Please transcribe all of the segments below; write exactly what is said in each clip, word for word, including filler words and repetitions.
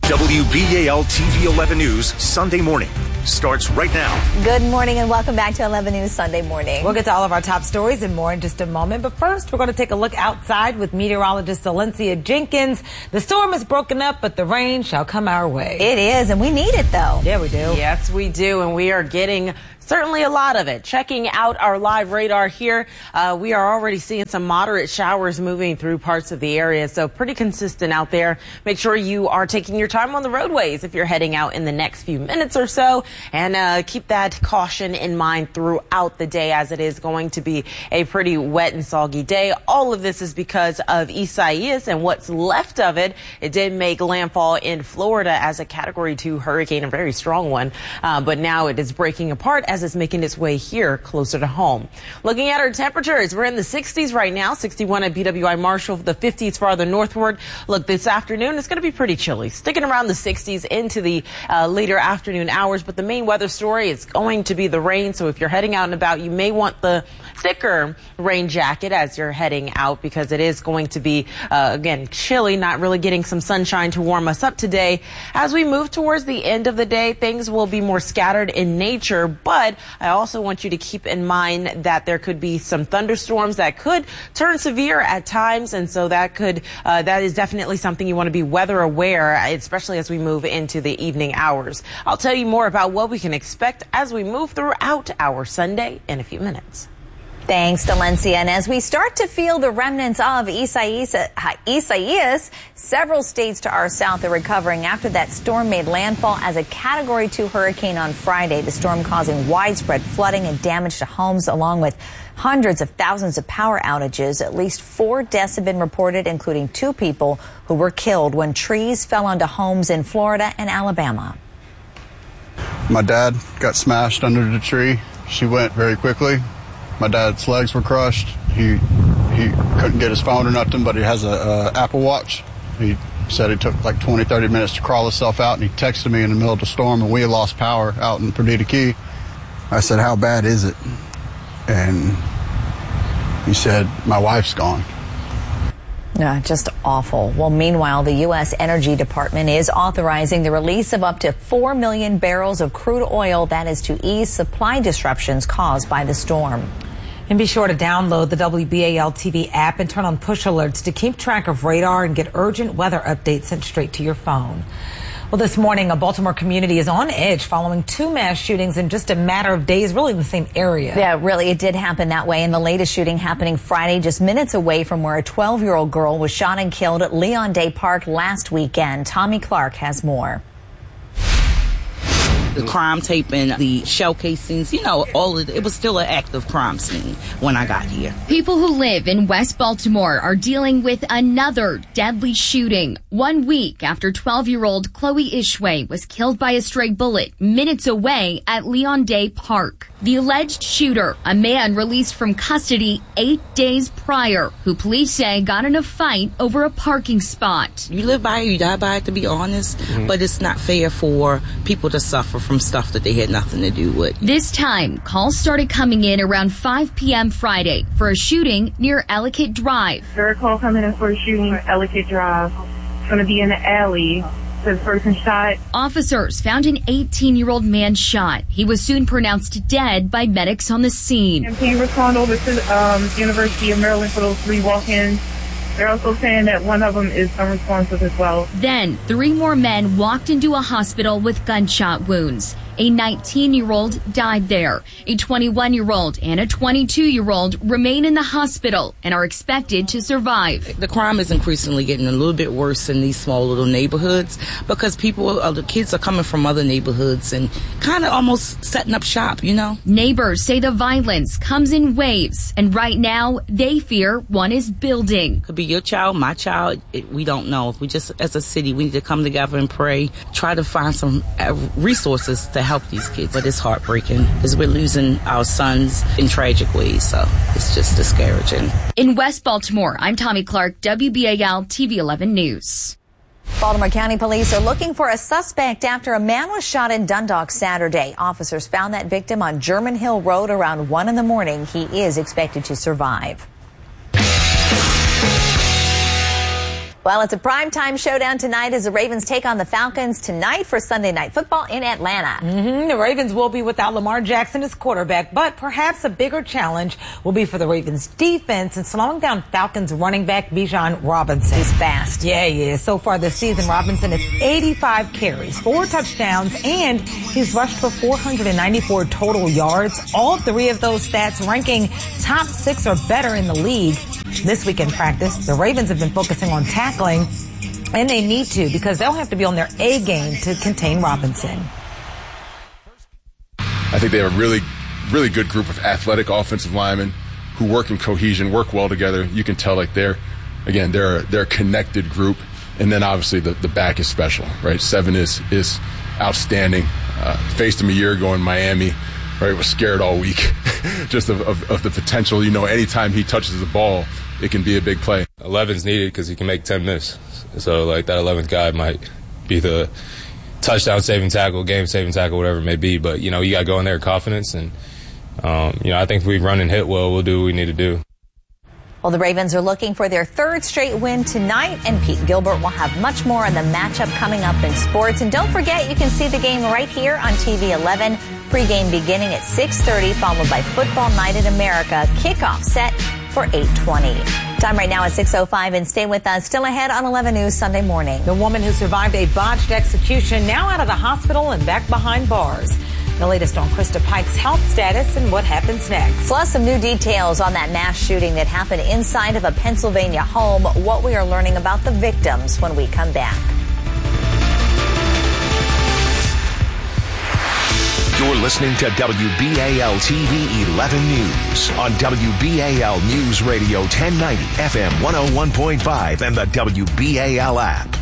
W B A L T V eleven News Sunday morning starts right now. Good morning and welcome back to eleven News Sunday morning. We'll get to all of our top stories and more in just a moment. But first, we're going to take a look outside with meteorologist Valencia Jenkins. The storm is broken up, but the rain shall come our way. It is, and we need it, though. Yeah, we do. Yes, we do, and we are getting certainly a lot of it. Checking out our live radar here, uh, we are already seeing some moderate showers moving through parts of the area, so pretty consistent out there. Make sure you are taking your time on the roadways if you're heading out in the next few minutes or so, and uh, keep that caution in mind throughout the day, as it is going to be a pretty wet and soggy day. All of this is because of Isaias and what's left of it. It did make landfall in Florida as a category two hurricane, a very strong one, uh, but now it is breaking apart as it's making its way here closer to home. Looking at our temperatures, we're in the sixties right now, sixty-one at B W I Marshall, the fifties farther northward. Look, this afternoon it's going to be pretty chilly, sticking around the sixties into the uh, later afternoon hours, but the main weather story is going to be the rain, so if you're heading out and about, you may want the thicker rain jacket as you're heading out, because it is going to be, uh, again, chilly, not really getting some sunshine to warm us up today. As we move towards the end of the day, things will be more scattered in nature, but I also want you to keep in mind that there could be some thunderstorms that could turn severe at times, and so that could uh, that is definitely something you want to be weather aware, especially as we move into the evening hours. I'll tell you more about what we can expect as we move throughout our Sunday in a few minutes. Thanks, Valencia. And as we start to feel the remnants of Isaias, Isaias, several states to our south are recovering after that storm made landfall as a category two hurricane on Friday. The storm causing widespread flooding and damage to homes, along with hundreds of thousands of power outages. At least four deaths have been reported, including two people who were killed when trees fell onto homes in Florida and Alabama. My dad got smashed under the tree. She went very quickly. My dad's legs were crushed. He he couldn't get his phone or nothing, but he has a, a Apple Watch. He said it took like twenty, thirty minutes to crawl himself out, and he texted me in the middle of the storm, and we had lost power out in Perdita Key. I said, "How bad is it?" And he said, "My wife's gone." Yeah, just awful. Well, meanwhile, the U S Energy Department is authorizing the release of up to four million barrels of crude oil. That is to ease supply disruptions caused by the storm. And be sure to download the W B A L T V app and turn on push alerts to keep track of radar and get urgent weather updates sent straight to your phone. Well, this morning, a Baltimore community is on edge following two mass shootings in just a matter of days, really in the same area. Yeah, really, it did happen that way. And the latest shooting happening Friday, just minutes away from where a twelve-year-old girl was shot and killed at Leon Day Park last weekend. Tommy Clark has more. The crime tape and the shell casings, you know, all of it, it was still an active crime scene when I got here. People who live in West Baltimore are dealing with another deadly shooting. One week after twelve-year-old Chloe Ishway was killed by a stray bullet minutes away at Leon Day Park. The alleged shooter, a man released from custody eight days prior, who police say got in a fight over a parking spot. You live by it, you die by it, to be honest, mm-hmm. but it's not fair for people to suffer from stuff that they had nothing to do with. This time, calls started coming in around five p.m. Friday for a shooting near Ellicott Drive. There are calls coming in for a shooting at Ellicott Drive. It's going to be in the alley. The person shot. Officers found an eighteen-year-old man shot. He was soon pronounced dead by medics on the scene. And can you respond over to um, University of Maryland for those three walk-ins? They're also saying that one of them is unresponsive as well. Then, three more men walked into a hospital with gunshot wounds. A nineteen-year-old died there. A twenty-one-year-old and a twenty-two-year-old remain in the hospital and are expected to survive. The crime is increasingly getting a little bit worse in these small little neighborhoods because people, uh, the kids are coming from other neighborhoods and kind of almost setting up shop, you know? Neighbors say the violence comes in waves, and right now they fear one is building. Could be your child, my child, it, we don't know. We just, as a city, we need to come together and pray, try to find some uh, resources to help these kids. But it's heartbreaking because we're losing our sons in tragic ways, so it's just discouraging. In West Baltimore, I'm Tommy Clark, W B A L T V eleven News. Baltimore County Police are looking for a suspect after a man was shot in Dundalk Saturday. Officers found that victim on German Hill Road around one in the morning. He is expected to survive. Well, it's a primetime showdown tonight as the Ravens take on the Falcons tonight for Sunday Night Football in Atlanta. Mm-hmm. The Ravens will be without Lamar Jackson as quarterback, but perhaps a bigger challenge will be for the Ravens defense and slowing down Falcons running back Bijan Robinson. He's fast. Yeah, he is. So far this season, Robinson has eighty-five carries, four touchdowns, and he's rushed for four hundred ninety-four total yards. All three of those stats ranking top six or better in the league. This week in practice, the Ravens have been focusing on tackling, and they need to because they'll have to be on their A game to contain Robinson. I think they have a really, really good group of athletic offensive linemen who work in cohesion, work well together. You can tell like they're, again, they're, they're a connected group. And then obviously the, the back is special, right? Seven is, is outstanding. Uh, faced him a year ago in Miami, right? Was scared all week just of, of, of the potential. You know, anytime he touches the ball, it can be a big play. eleven's needed because he can make ten miss. So, like, that eleventh guy might be the touchdown-saving tackle, game-saving tackle, whatever it may be. But, you know, you got to go in there with confidence. And, um, you know, I think if we run and hit well, we'll do what we need to do. Well, the Ravens are looking for their third straight win tonight, and Pete Gilbert will have much more on the matchup coming up in sports. And don't forget, you can see the game right here on T V eleven. Pre-game beginning at six thirty, followed by Football Night in America. Kickoff set for eight twenty. Time right now at six oh five, and stay with us. Still ahead on eleven News Sunday morning. The woman who survived a botched execution now out of the hospital and back behind bars. The latest on Krista Pike's health status and what happens next. Plus some new details on that mass shooting that happened inside of a Pennsylvania home. What we are learning about the victims when we come back. You're listening to W B A L T V eleven News on W B A L News Radio ten ninety, F M one oh one point five, and the W B A L app.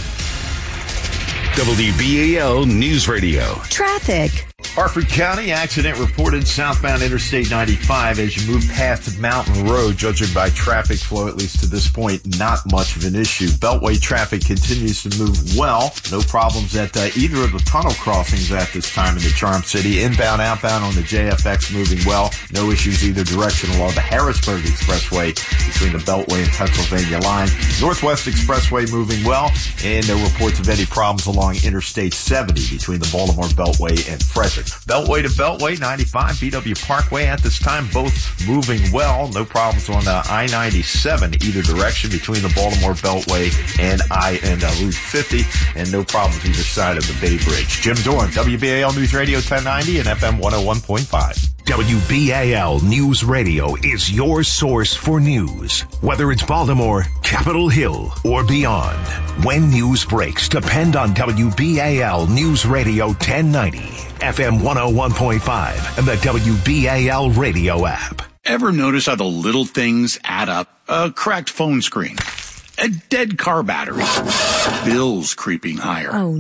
W B A L News Radio. Traffic. Harford County accident reported southbound Interstate ninety-five as you move past Mountain Road. Judging by traffic flow, at least to this point, not much of an issue. Beltway traffic continues to move well. No problems at uh, either of the tunnel crossings at this time in the Charm City. Inbound, outbound on the J F X moving well. No issues either direction along the Harrisburg Expressway between the Beltway and Pennsylvania line. Northwest Expressway moving well, and no reports of any problems along Interstate seventy between the Baltimore Beltway and Frederick. Beltway to Beltway, ninety-five, B W Parkway at this time, both moving well. No problems on uh, I ninety-seven either direction between the Baltimore Beltway and I and uh, Route fifty, and no problems either side of the Bay Bridge. Jim Dorn, W B A L News Radio ten ninety and F M one oh one point five. W B A L News Radio is your source for news. Whether it's Baltimore, Capitol Hill, or beyond. When news breaks, depend on W B A L News Radio ten ninety, F M one oh one point five, and the W B A L radio app. Ever notice how the little things add up? A cracked phone screen, a dead car battery, bills creeping higher. Oh,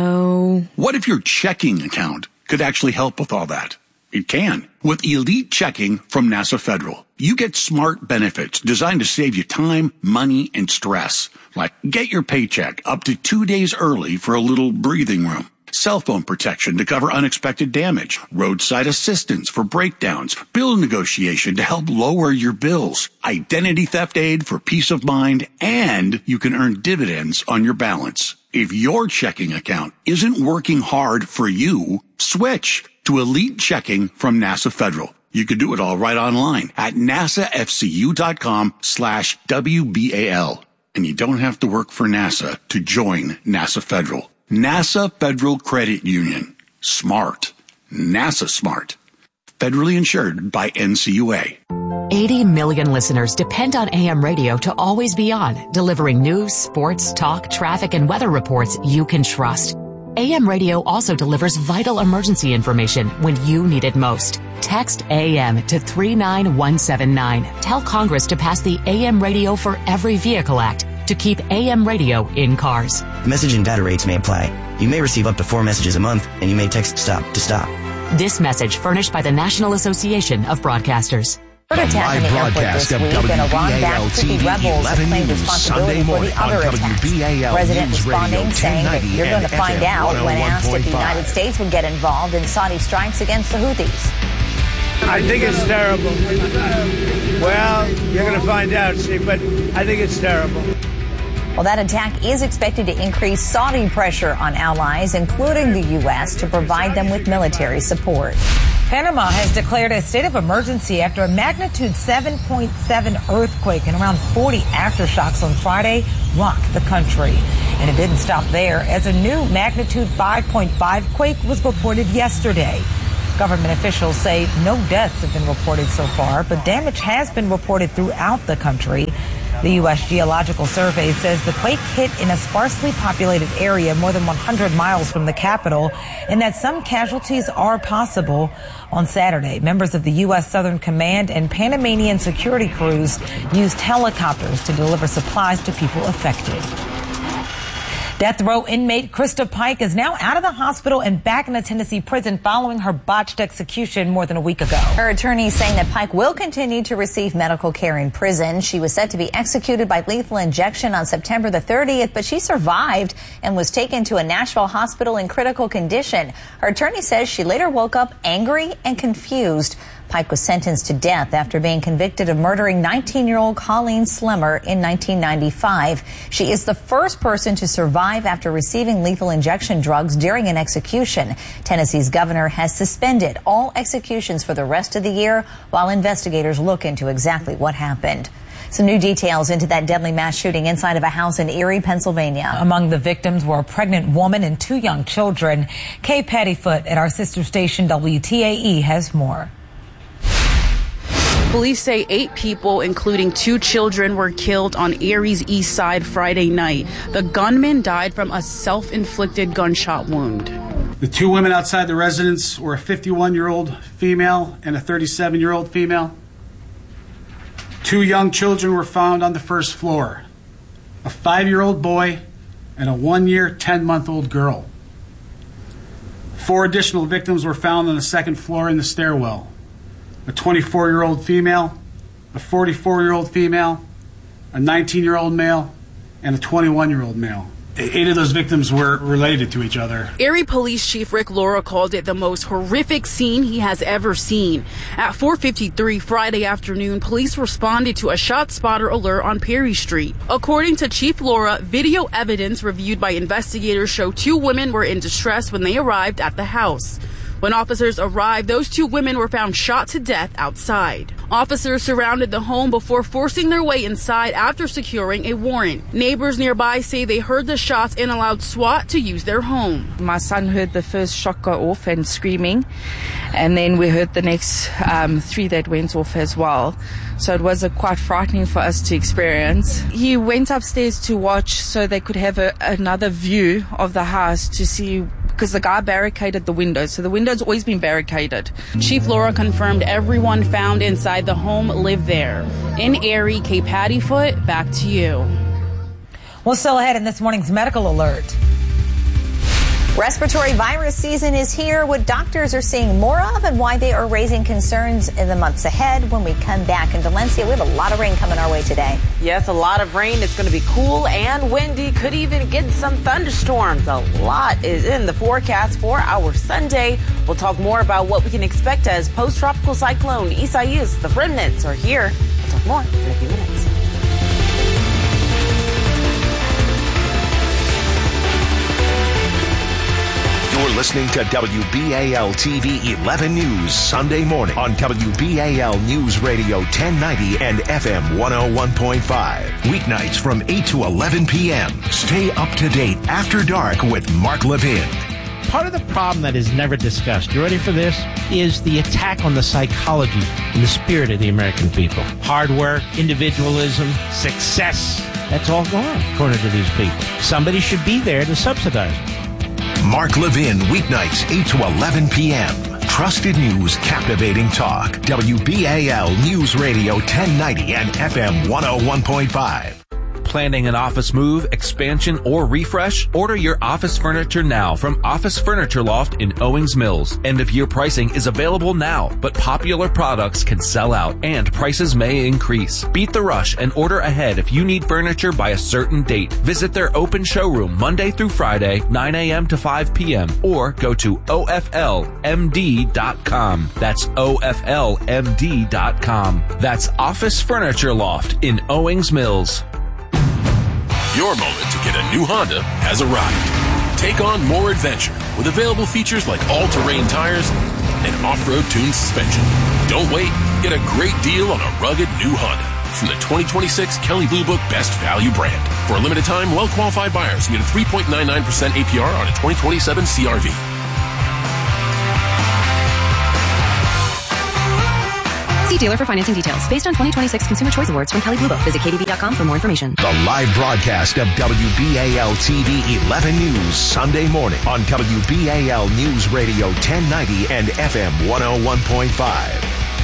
no. What if your checking account could actually help with all that? It can. With Elite Checking from NASA Federal, you get smart benefits designed to save you time, money, and stress. Like get your paycheck up to two days early for a little breathing room. Cell phone protection to cover unexpected damage. Roadside assistance for breakdowns. Bill negotiation to help lower your bills. Identity theft aid for peace of mind. And you can earn dividends on your balance. If your checking account isn't working hard for you, switch to Elite Checking from NASA Federal. You can do it all right online at nasafcu.com slash WBAL. And you don't have to work for NASA to join NASA Federal. NASA Federal Credit Union. Smart. NASA smart. Federally insured by N C U A. eighty million listeners depend on A M radio to always be on, delivering news, sports, talk, traffic, and weather reports you can trust. A M radio also delivers vital emergency information when you need it most. Text A M to three nine one seven nine. Tell Congress to pass the A M Radio for Every Vehicle Act to keep A M radio in cars. Message and data rates may apply. You may receive up to four messages a month, and you may text STOP to STOP. This message furnished by the National Association of Broadcasters. Live broadcast of W B A L T V eleven News Sunday morning on W B A L News Radio ten ninety you're going to and find F M out when asked if the one oh one point United five. States would get involved in Saudi strikes against the Houthis. I think it's terrible. Well, you're going to find out, Steve, but I think it's terrible. Well, that attack is expected to increase Saudi pressure on allies, including the U S, to provide them with military support. Panama has declared a state of emergency after a magnitude seven point seven earthquake and around forty aftershocks on Friday rocked the country. And it didn't stop there, as a new magnitude five point five quake was reported yesterday. Government officials say no deaths have been reported so far, but damage has been reported throughout the country. The U S Geological Survey says the quake hit in a sparsely populated area more than one hundred miles from the capital, and that some casualties are possible. On Saturday, members of the U S Southern Command and Panamanian security crews used helicopters to deliver supplies to people affected. Death row inmate Krista Pike is now out of the hospital and back in a Tennessee prison following her botched execution more than a week ago. Her attorney is saying that Pike will continue to receive medical care in prison. She was set to be executed by lethal injection on September the thirtieth, but she survived and was taken to a Nashville hospital in critical condition. Her attorney says she later woke up angry and confused. Pike was sentenced to death after being convicted of murdering nineteen-year-old Colleen Slimmer in nineteen ninety-five. She is the first person to survive after receiving lethal injection drugs during an execution. Tennessee's governor has suspended all executions for the rest of the year while investigators look into exactly what happened. Some new details into that deadly mass shooting inside of a house in Erie, Pennsylvania. Among the victims were a pregnant woman and two young children. Kay Pattyfoot at our sister station W T A E has more. Police say eight people, including two children, were killed on Erie's east side Friday night. The gunman died from a self-inflicted gunshot wound. The two women outside the residence were a fifty-one-year-old female and a thirty-seven-year-old female. Two young children were found on the first floor, a five-year-old boy and a one-year, ten-month-old girl. Four additional victims were found on the second floor in the stairwell. A twenty-four-year-old female, a forty-four-year-old female, a nineteen-year-old male, and a twenty-one-year-old male. Eight of those victims were related to each other. Erie Police Chief Rick Laura called it the most horrific scene he has ever seen. At four fifty-three Friday afternoon, police responded to a shot spotter alert on Perry Street. According to Chief Laura, video evidence reviewed by investigators show two women were in distress when they arrived at the house. When officers arrived, those two women were found shot to death outside. Officers surrounded the home before forcing their way inside after securing a warrant. Neighbors nearby say they heard the shots and allowed SWAT to use their home. My son heard the first shot go off and screaming, and then we heard the next um, three that went off as well. So it was a quite frightening for us to experience. He went upstairs to watch so they could have a, another view of the house to see, because the guy barricaded the windows. So the window's always been barricaded. Chief Laura confirmed everyone found inside the home lived there. In Erie, Kay Pattyfoot, back to you. Well, still ahead in this morning's medical alert. Respiratory virus season is here, what doctors are seeing more of and why they are raising concerns in the months ahead. When we come back in Valencia, we have a lot of rain coming our way today. Yes, a lot of rain. It's going to be cool and windy. Could even get some thunderstorms. A lot is in the forecast for our Sunday. We'll talk more about what we can expect as post-tropical cyclone Isaias. The remnants are here. We'll talk more in a few minutes. You're listening to W B A L T V eleven News Sunday morning on W B A L News Radio ten ninety and F M one oh one point five. Weeknights from eight to eleven p.m. Stay up to date after dark with Mark Levin. Part of the problem that is never discussed, you ready for this, is the attack on the psychology and the spirit of the American people. Hard work, individualism, success, that's all gone, according to these people. Somebody should be there to subsidize it. Mark Levin, weeknights eight to eleven p.m. Trusted news, captivating talk. W B A L News Radio ten ninety and F M one oh one point five. Planning an office move, expansion, or refresh? Order your office furniture now from Office Furniture Loft in Owings Mills. End-of-year pricing is available now, but popular products can sell out and prices may increase. Beat the rush and order ahead if you need furniture by a certain date. Visit their open showroom Monday through Friday, nine a.m. to five p.m. or go to O F L M D dot com. That's O F L M D dot com. That's Office Furniture Loft in Owings Mills. Your moment to get a new Honda has arrived. Take on more adventure with available features like all-terrain tires and off-road tuned suspension. Don't wait. Get a great deal on a rugged new Honda from the twenty twenty-six Kelley Blue Book Best Value brand. For a limited time, well-qualified buyers get a three point nine nine percent A P R on a twenty twenty-seven C R V. See dealer for financing details. Based on twenty twenty-six Consumer Choice Awards from Kelley Blue Book. Visit K D B dot com for more information. The live broadcast of W B A L T V eleven News Sunday morning on W B A L News Radio ten ninety and F M one oh one point five.